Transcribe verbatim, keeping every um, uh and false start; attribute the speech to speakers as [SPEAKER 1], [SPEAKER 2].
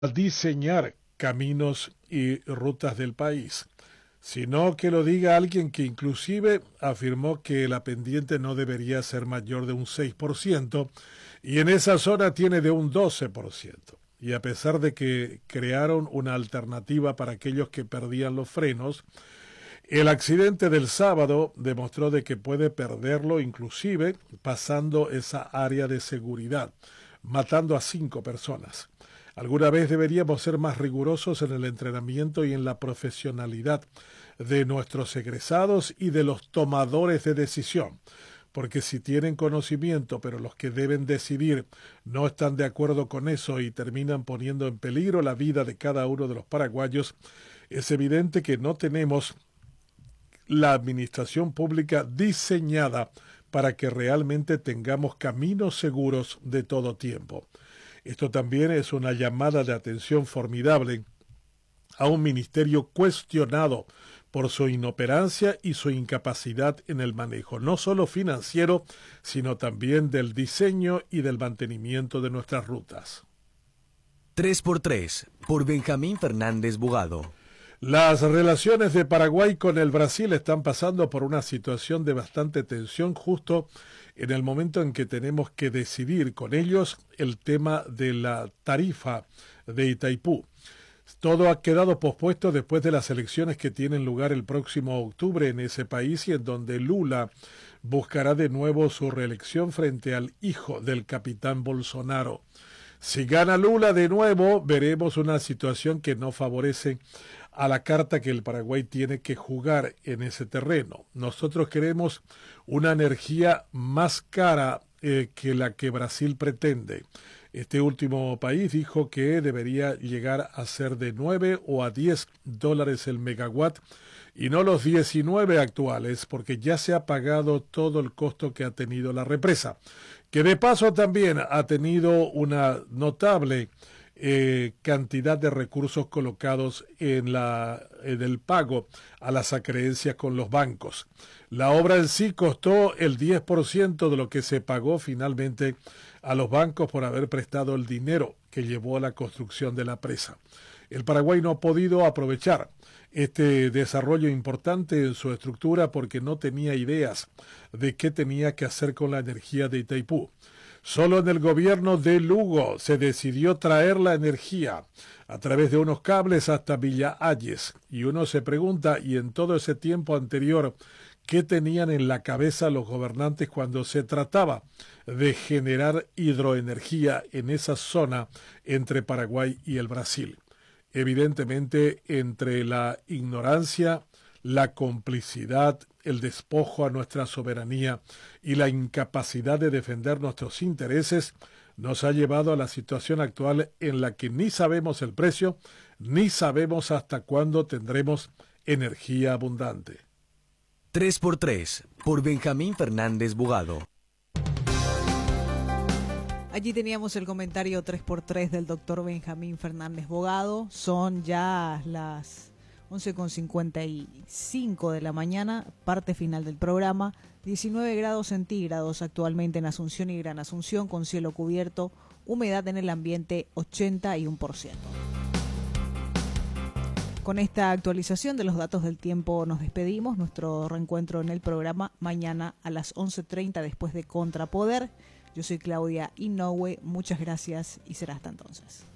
[SPEAKER 1] diseñar caminos y rutas del país, sino que lo diga alguien que inclusive afirmó que la pendiente no debería ser mayor de un seis por ciento y en esa zona tiene de un doce por ciento. Y a pesar de que crearon una alternativa para aquellos que perdían los frenos, el accidente del sábado demostró de que puede perderlo inclusive pasando esa área de seguridad, matando a cinco personas. Alguna vez deberíamos ser más rigurosos en el entrenamiento y en la profesionalidad de nuestros egresados y de los tomadores de decisión, porque si tienen conocimiento pero los que deben decidir no están de acuerdo con eso y terminan poniendo en peligro la vida de cada uno de los paraguayos, es evidente que no tenemos la administración pública diseñada para que realmente tengamos caminos seguros de todo tiempo. Esto también es una llamada de atención formidable a un ministerio cuestionado por su inoperancia y su incapacidad en el manejo, no solo financiero, sino también del diseño y del mantenimiento de nuestras rutas.
[SPEAKER 2] tres por tres, por Benjamín Fernández Bogado.
[SPEAKER 1] Las relaciones de Paraguay con el Brasil están pasando por una situación de bastante tensión justo en el momento en que tenemos que decidir con ellos el tema de la tarifa de Itaipú. Todo ha quedado pospuesto después de las elecciones que tienen lugar el próximo octubre en ese país y en donde Lula buscará de nuevo su reelección frente al hijo del capitán Bolsonaro. Si gana Lula de nuevo, veremos una situación que no favorece a la carta que el Paraguay tiene que jugar en ese terreno. Nosotros queremos una energía más cara eh, que la que Brasil pretende. Este último país dijo que debería llegar a ser de nueve o a diez dólares el megawatt y no los diecinueve actuales, porque ya se ha pagado todo el costo que ha tenido la represa, que de paso también ha tenido una notable eh, cantidad de recursos colocados en, la, en el pago a las acreencias con los bancos. La obra en sí costó el diez por ciento de lo que se pagó finalmente a los bancos por haber prestado el dinero que llevó a la construcción de la presa. El Paraguay no ha podido aprovechar este desarrollo importante en su estructura porque no tenía ideas de qué tenía que hacer con la energía de Itaipú. Solo en el gobierno de Lugo se decidió traer la energía a través de unos cables hasta Villa Ayes. Y uno se pregunta, y en todo ese tiempo anterior, ¿qué tenían en la cabeza los gobernantes cuando se trataba de generar hidroenergía en esa zona entre Paraguay y el Brasil? Evidentemente, entre la ignorancia, la complicidad, el despojo a nuestra soberanía y la incapacidad de defender nuestros intereses, nos ha llevado a la situación actual en la que ni sabemos el precio, ni sabemos hasta cuándo tendremos energía abundante.
[SPEAKER 2] tres por tres, por Benjamín Fernández Bogado.
[SPEAKER 3] Allí teníamos el comentario tres por tres del doctor Benjamín Fernández Bogado. Son ya las once con cincuenta y cinco de la mañana, parte final del programa. diecinueve grados centígrados actualmente en Asunción y Gran Asunción, con cielo cubierto, humedad en el ambiente ochenta y uno por ciento. Con esta actualización de los datos del tiempo nos despedimos. Nuestro reencuentro en el programa mañana a las once treinta después de Contrapoder. Yo soy Claudia Inoue, muchas gracias y será hasta entonces.